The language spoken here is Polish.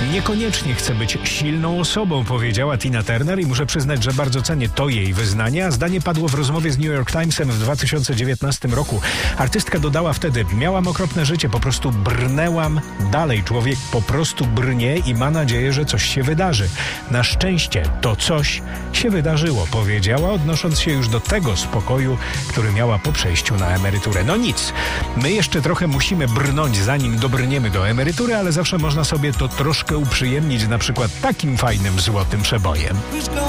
Niekoniecznie chcę być silną osobą, powiedziała Tina Turner i muszę przyznać, że bardzo cenię to jej wyznanie, a zdanie padło w rozmowie z New York Timesem w 2019 roku. Artystka dodała wtedy: miałam okropne życie, po prostu brnęłam dalej. Człowiek po prostu brnie i ma nadzieję, że coś się wydarzy. Na szczęście to coś się wydarzyło, powiedziała, odnosząc się już do tego spokoju, który miała po przejściu na emeryturę. No nic, my jeszcze trochę musimy brnąć, zanim dobrniemy do emerytury, ale zawsze można sobie to troszkę uprzyjemnić, na przykład takim fajnym złotym przebojem.